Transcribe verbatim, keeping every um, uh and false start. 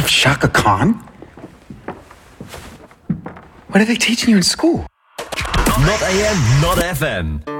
of Shaka Khan? What are they teaching you in school? Not A M, not F M.